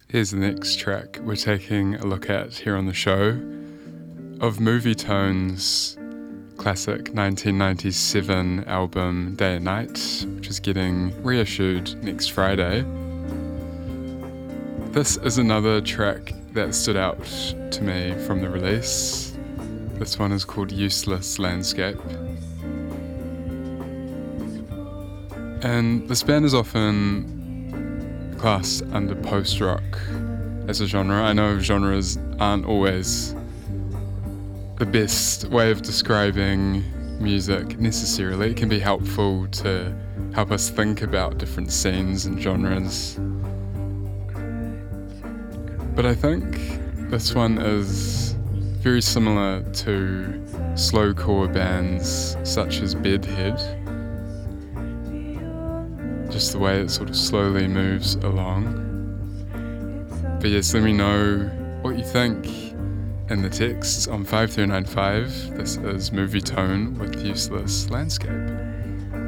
Here's the next track we're taking a look at here on the show of Movietone's classic 1997 album Day and Night, which is getting reissued next Friday. This is another track that stood out to me from the release. This one is called Useless Landscape. And this band is often classed under post-rock as a genre. I know genres aren't always the best way of describing music necessarily. It can be helpful to help us think about different scenes and genres. But I think this one is very similar to slowcore bands such as Bedhead. Just the way it sort of slowly moves along. But yes, let me know what you think in the texts on 5395. This is Movietone with Useless Landscape.